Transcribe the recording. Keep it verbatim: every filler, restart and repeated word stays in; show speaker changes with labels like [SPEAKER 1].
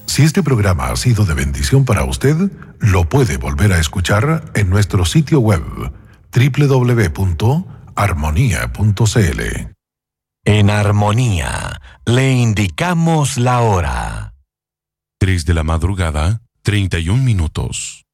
[SPEAKER 1] Si este programa ha sido de bendición para usted, lo puede volver a escuchar en nuestro sitio web doble u doble u doble u punto armonía punto c l.
[SPEAKER 2] En Armonía le indicamos la hora.
[SPEAKER 3] tres de la madrugada, treinta y un minutos.